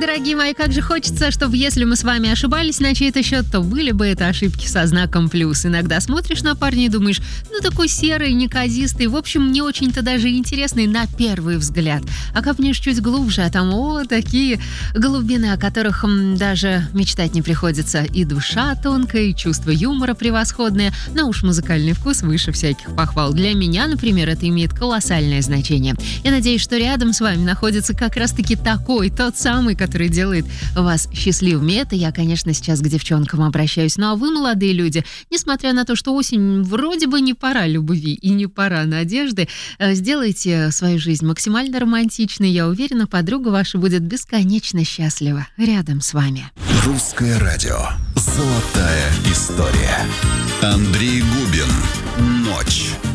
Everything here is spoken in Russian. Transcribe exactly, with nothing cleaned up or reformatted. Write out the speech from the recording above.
дорогие мои, как же хочется, чтобы если мы с вами ошибались на чей-то счет, то были бы это ошибки со знаком плюс. Иногда смотришь на парня и думаешь, ну такой серый, неказистый, в общем, не очень-то даже интересный на первый взгляд. А копнешь чуть глубже, а там, о, такие глубины, о которых м, даже мечтать не приходится. И душа тонкая, и чувство юмора превосходное, но уж музыкальный вкус выше всяких похвал. Для меня, например, это имеет колоссальное значение. Я надеюсь, что рядом с вами находится как раз-таки такой, тот самый, который делает вас счастливыми. Это я, конечно, сейчас к девчонкам обращаюсь. Ну а вы, молодые люди, несмотря на то, что осень вроде бы не пора любви и не пора надежды, сделайте свою жизнь максимально романтичной. Я уверена, подруга ваша будет бесконечно счастлива рядом с вами. Русское радио. Золотая история. Андрей Губин. Ночь.